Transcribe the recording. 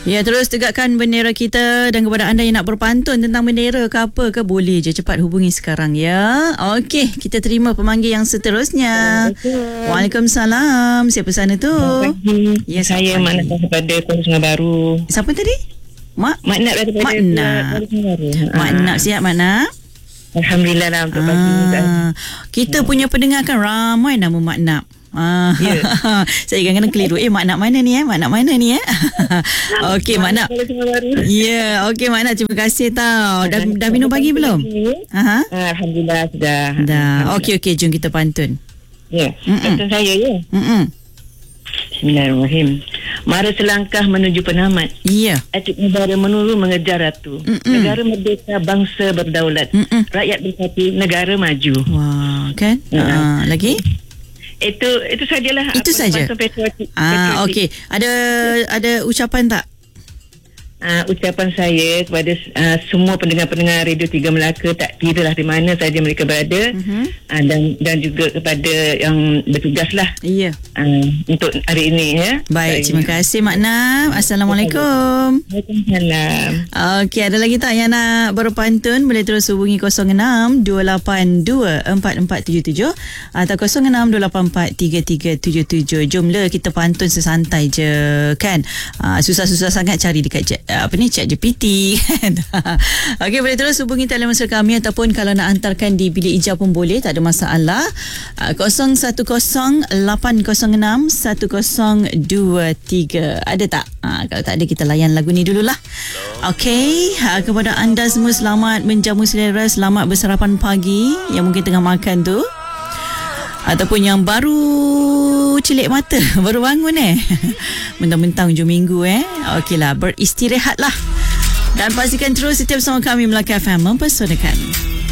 Ya, terus tegakkan bendera kita. Dan kepada anda yang nak berpantun tentang bendera ke apa ke, boleh je cepat hubungi sekarang ya. Okey, kita terima pemanggil yang seterusnya. Waalaikumsalam. Siapa sana tu? Ya, saya Mak Nak daripada Kuala Sungai Baru. Siapa tadi? Mak Nak daripada Mak Nak. Kuala Sungai Baru. Mak Nak, siap Mak Nak? Alhamdulillah lah untuk pagi ni. Kita punya pendengar kan ramai nama Mak Nak. Ya. Saya kadang-kadang keliru. Mak Nak mana ni Mak Nak mana ni Okey Mak Nak. Kuala Sungai Baru. Ya, okey Mak Nak, terima kasih tau. Dah minum pagi belum? Alhamdulillah sudah. Dah. Okey, jom kita pantun. Ya. Pantun saya ya. Bismillahirrahmanirrahim. Mara selangkah menuju penamat. Ya. Atik negara menurun mengejar ratu. Negara merdeka, bangsa berdaulat. Rakyat bersatu, negara maju. Wah, kan? Lagi? Itu sajalah. Itu saja. Okey. Ada ucapan tak? Ucapan saya kepada semua pendengar-pendengar Radio 3 Melaka, tak kira lah di mana saja mereka berada, dan juga kepada yang bertugas lah. Ya. Untuk hari ini ya. Baik, terima kasih Mak Nam. Assalamualaikum. Waalaikumsalam. Okey, ada lagi tak yang nak berpantun? Boleh terus hubungi 06-282-4477 atau 06-284-3377. Jomlah kita pantun sesantai je kan. Susah-susah sangat cari dekat chat GPT kan. Okey, boleh terus hubungi telefon kami, ataupun kalau nak hantarkan di bilik hijau pun boleh, tak ada masalah. 0108061023. Ada tak? Kalau tak ada, kita layan lagu ni dululah. Okey, kepada anda semua, selamat menjamu selera, selamat bersarapan pagi yang mungkin tengah makan tu, ataupun yang baru celik mata, baru bangun mentang-mentang hujung minggu Okeylah, beristirahatlah dan pastikan terus setiap bersama kami Melaka FM mempersonalkan.